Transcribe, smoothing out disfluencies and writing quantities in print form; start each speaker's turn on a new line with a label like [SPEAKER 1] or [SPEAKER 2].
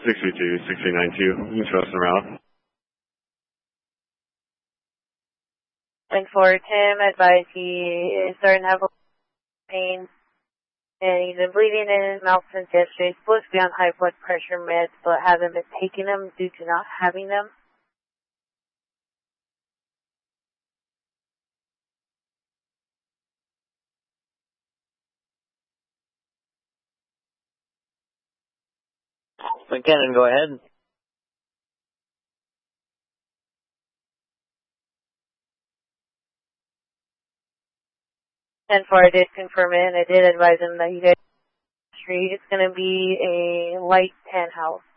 [SPEAKER 1] 6392, trusting around.
[SPEAKER 2] And for Tim, advise he is starting to have pain. And he's been bleeding in his mouth since yesterday. He's supposed to be on high blood pressure meds, but haven't been taking them due to not having them.
[SPEAKER 3] McKinnon, go ahead.
[SPEAKER 2] And for I did confirm it, and I did advise him that you guys street, it's going to be a light 10 house.